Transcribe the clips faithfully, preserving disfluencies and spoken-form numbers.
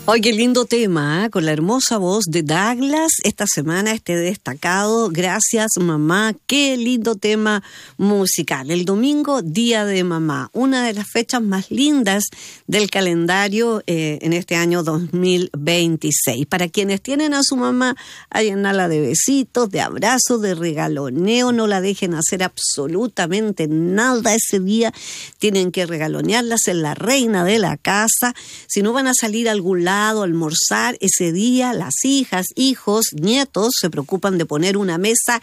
Ay, qué lindo tema, ¿eh? Con la hermosa voz de Douglas. Esta semana este destacado. Gracias, mamá. Qué lindo tema musical. El domingo, Día de Mamá. Una de las fechas más lindas del calendario eh, en este año dos mil veintiséis. Para quienes tienen a su mamá, a llenarla de besitos, de abrazos, de regaloneo. No la dejen hacer absolutamente nada ese día. Tienen que regalonearla, ser la reina de la casa. Si no van a salir a algún lado, almorzar ese día, las hijas, hijos, nietos se preocupan de poner una mesa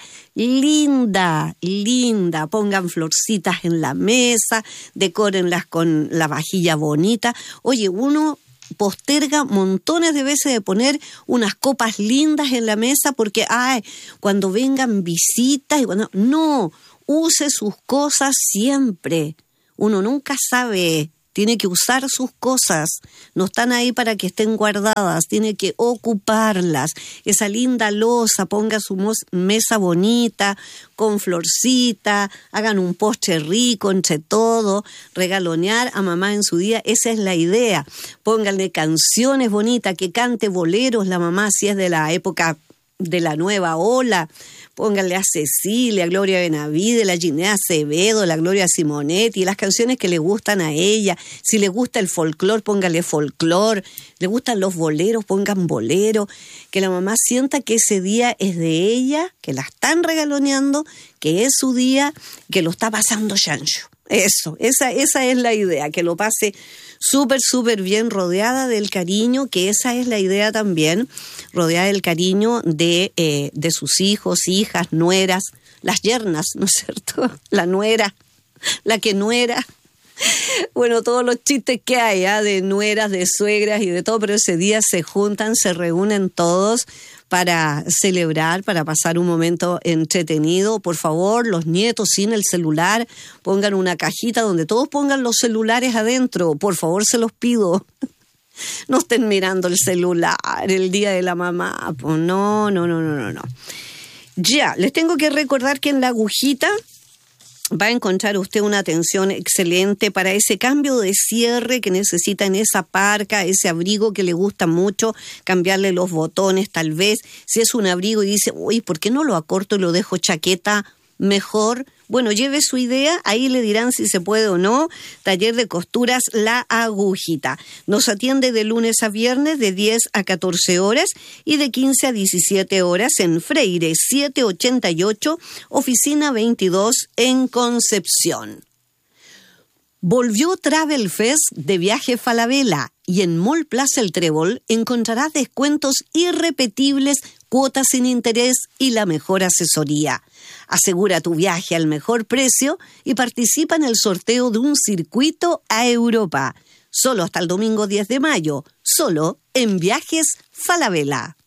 linda, linda, pongan florcitas en la mesa, decórenlas con la vajilla bonita. Oye, uno posterga montones de veces de poner unas copas lindas en la mesa porque, ay, cuando vengan visitas y cuando... No, use sus cosas siempre. Uno nunca sabe. Tiene que usar sus cosas, no están ahí para que estén guardadas, tiene que ocuparlas. Esa linda loza, ponga su mesa bonita, con florcita, hagan un postre rico entre todo, regalonear a mamá en su día, esa es la idea. Pónganle canciones bonitas, que cante boleros la mamá si es de la época de la nueva ola. Pónganle a Cecilia, a Gloria Benavide, la Ginea Acevedo, la Gloria Simonetti, las canciones que le gustan a ella. Si le gusta el folclor, póngale folclor. Le gustan los boleros, pongan bolero. Que la mamá sienta que ese día es de ella, que la están regaloneando, que es su día, que lo está pasando chancho. Eso, esa, esa es la idea, que lo pase súper, súper bien, rodeada del cariño, que esa es la idea también, rodeada del cariño de, eh, de sus hijos, hijas, nueras, las yernas, ¿no es cierto? La nuera, la que nuera. Bueno, todos los chistes que hay, ¿eh? De nueras, de suegras y de todo, pero ese día se juntan, se reúnen todos para celebrar, para pasar un momento entretenido. Por favor, los nietos sin el celular, pongan una cajita donde todos pongan los celulares adentro. Por favor, se los pido. No estén mirando el celular el día de la mamá. Pues no, no, no, no, no, no. Ya, les tengo que recordar que en la agujita va a encontrar usted una atención excelente para ese cambio de cierre que necesita en esa parca, ese abrigo que le gusta mucho, cambiarle los botones tal vez. Si es un abrigo y dice, uy, ¿por qué no lo acorto y lo dejo chaqueta mejor? Bueno, lleve su idea, ahí le dirán si se puede o no. Taller de costuras La Agujita. Nos atiende de lunes a viernes de diez a catorce horas y de quince a diecisiete horas en Freire setecientos ochenta y ocho, oficina veintidós en Concepción. Volvió Travel Fest de Viaje Falabella y en Mall Plaza El Trébol encontrarás descuentos irrepetibles, cuotas sin interés y la mejor asesoría. Asegura tu viaje al mejor precio y participa en el sorteo de un circuito a Europa. Solo hasta el domingo diez de mayo, solo en Viajes Falabella.